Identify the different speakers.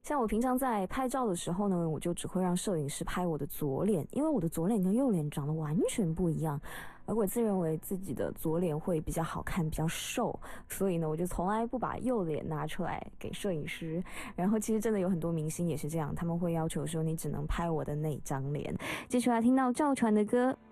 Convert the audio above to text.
Speaker 1: 像我平常在拍照的时候呢，我就只会让摄影师拍我的左脸，因为我的左脸跟右脸长得完全不一样，而我自认为自己的左脸会比较好看，比较瘦，所以呢，我就从来不把右脸拿出来给摄影师。然后其实真的有很多明星也是这样，他们会要求说你只能拍我的那张脸。接下来听到赵传的歌。